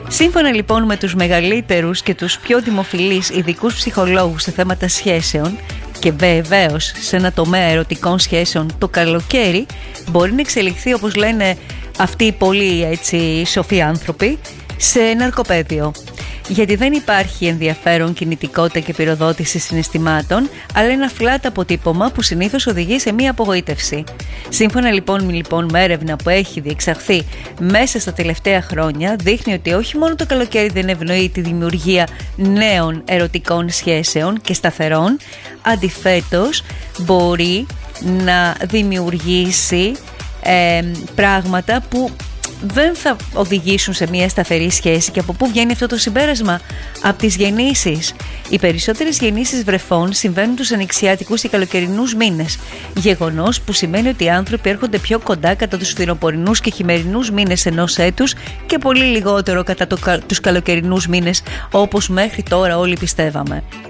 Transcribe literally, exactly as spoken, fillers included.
Σύμφωνα λοιπόν με τους μεγαλύτερους και τους πιο δημοφιλείς ειδικούς ψυχολόγους σε θέματα σχέσεων, και βεβαίως σε ένα τομέα ερωτικών σχέσεων, το καλοκαίρι μπορεί να εξελιχθεί, όπως λένε αυτοί οι πολύ έτσι σοφοί άνθρωποι, σε ναρκοπαίδιο. Γιατί δεν υπάρχει ενδιαφέρον, κινητικότητα και πυροδότηση συναισθημάτων, αλλά ένα φλάτ αποτύπωμα που συνήθως οδηγεί σε μία απογοήτευση. Σύμφωνα λοιπόν, λοιπόν με έρευνα που έχει διεξαχθεί μέσα στα τελευταία χρόνια, δείχνει ότι όχι μόνο το καλοκαίρι δεν ευνοεί τη δημιουργία νέων ερωτικών σχέσεων και σταθερών, αντιθέτως μπορεί να δημιουργήσει ε, πράγματα που δεν θα οδηγήσουν σε μια σταθερή σχέση. Και από πού βγαίνει αυτό το συμπέρασμα? Από τις γεννήσεις. Οι περισσότερες γεννήσεις βρεφών συμβαίνουν τους ανοιξιάτικους και καλοκαιρινούς μήνες. Γεγονός που σημαίνει ότι οι άνθρωποι έρχονται πιο κοντά κατά τους φθινοπορεινούς και χειμερινούς μήνες ενός έτους και πολύ λιγότερο κατά το, τους καλοκαιρινούς μήνες, όπως μέχρι τώρα όλοι πιστεύαμε.